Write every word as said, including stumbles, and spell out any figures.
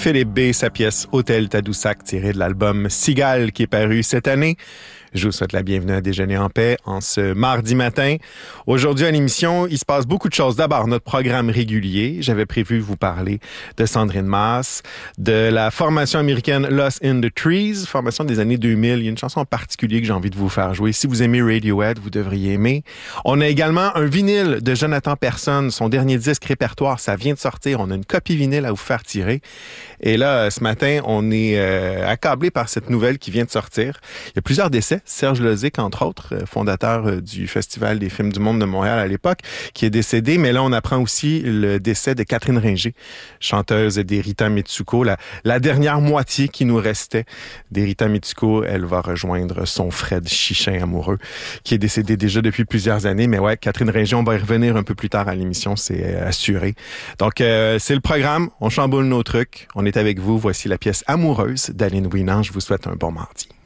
Philippe B, sa pièce Hôtel Tadoussac, tirée de l'album Cigale qui est paru cette année. Je vous souhaite la bienvenue à Déjeuner en paix en ce mardi matin. Aujourd'hui à l'émission, il se passe beaucoup de choses. D'abord, notre programme régulier. J'avais prévu vous parler de Sandrine Masse, de la formation américaine Lost in the Trees, formation des années deux mille. Il y a une chanson en particulier que j'ai envie de vous faire jouer. Si vous aimez Radiohead, vous devriez aimer. On a également un vinyle de Jonathan Persson, son dernier disque répertoire. Ça vient de sortir. On a une copie vinyle à vous faire tirer. Et là, ce matin, on est euh, accablé par cette nouvelle qui vient de sortir. Il y a plusieurs décès. Serge Lozic, entre autres, fondateur du Festival des films du monde de Montréal à l'époque, qui est décédé. Mais là, on apprend aussi le décès de Catherine Ringer, chanteuse des Rita Mitsuko, la, la dernière moitié qui nous restait des Rita Mitsuko. Elle va rejoindre son Fred Chichin amoureux, qui est décédé déjà depuis plusieurs années. Mais ouais, Catherine Ringer, on va y revenir un peu plus tard à l'émission, c'est assuré. Donc, euh, c'est le programme. On chamboule nos trucs. On est avec vous. Voici la pièce Amoureuse d'Aline Winant. Je vous souhaite un bon mardi.